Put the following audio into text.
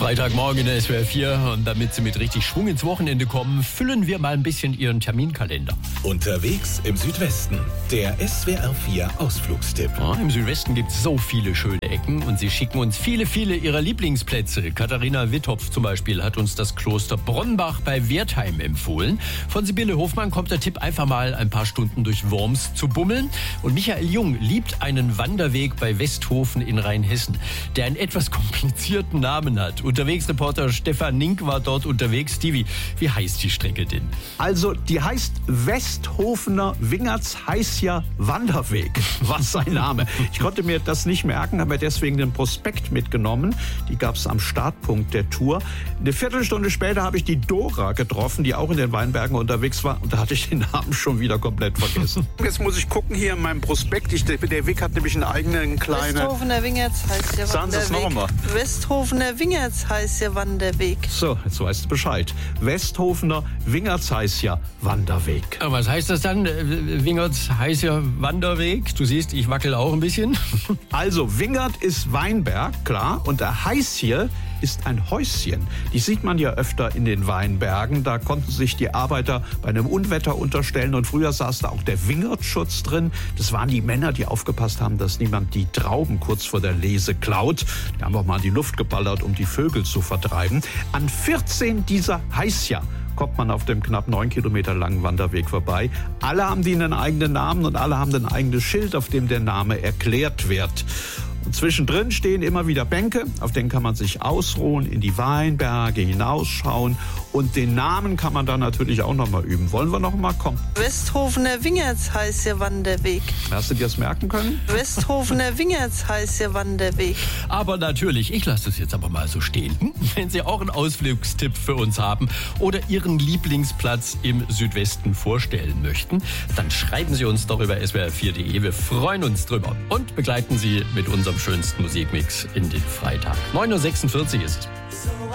Freitagmorgen in der SWR 4 und damit Sie mit richtig Schwung ins Wochenende kommen, füllen wir mal ein bisschen Ihren Terminkalender. Unterwegs im Südwesten, der SWR 4 Ausflugstipp. Ja, im Südwesten gibt es so viele schöne Ecken und Sie schicken uns viele Ihrer Lieblingsplätze. Katharina Wittopf zum Beispiel hat uns das Kloster Bronnbach bei Wertheim empfohlen. Von Sibylle Hofmann kommt der Tipp, einfach mal ein paar Stunden durch Worms zu bummeln. Und Michael Jung liebt einen Wanderweg bei Westhofen in Rheinhessen, der einen etwas komplizierten Namen hat. Unterwegsreporter Stefan Nink war dort unterwegs. Stevie, wie heißt die Strecke denn? Also, die heißt Westhofener Wingertsheißer Wanderweg. Was sein Name. Ich konnte mir das nicht merken, habe deswegen den Prospekt mitgenommen. Die gab es am Startpunkt der Tour. Eine Viertelstunde später habe ich die Dora getroffen, die auch in den Weinbergen unterwegs war. Und da hatte ich den Namen schon wieder komplett vergessen. Jetzt muss ich gucken hier in meinem Prospekt. Der Weg hat nämlich einen eigenen kleinen... Westhofener Wingertsheißer Wanderweg. Sagen Sie es noch einmal. Westhofener Wingertsheißer Wanderweg. So, jetzt weißt du Bescheid. Westhofener Wingertsheißer Wanderweg. Aber was heißt das dann? Wingertsheißer Wanderweg? Du siehst, ich wackel auch ein bisschen. Also, Wingert ist Weinberg, klar. Und der Heiß hier ist ein Häuschen. Die sieht man ja öfter in den Weinbergen. Da konnten sich die Arbeiter bei einem Unwetter unterstellen. Und früher saß da auch der Wingertschutz drin. Das waren die Männer, die aufgepasst haben, dass niemand die Trauben kurz vor der Lese klaut. Die haben auch mal in die Luft geballert, um die Vögel zu vertreiben. An 14 dieser Heißja kommt man auf dem knapp 9 Kilometer langen Wanderweg vorbei. Alle haben die einen eigenen Namen und alle haben ein eigenes Schild, auf dem der Name erklärt wird. Und zwischendrin stehen immer wieder Bänke, auf denen kann man sich ausruhen, in die Weinberge hinausschauen. Und den Namen kann man dann natürlich auch noch mal üben. Wollen wir noch mal kommen? Westhofener Wingertsheißer Wanderweg. Hast du dir das merken können? Westhofener Wingertsheißer Wanderweg. Aber natürlich, ich lasse es jetzt aber mal so stehen. Wenn Sie auch einen Ausflugstipp für uns haben oder Ihren Lieblingsplatz im Südwesten vorstellen möchten, dann schreiben Sie uns doch über swr4.de. Wir freuen uns drüber und begleiten Sie mit unserem schönsten Musikmix in den Freitag. 9:46 Uhr ist es.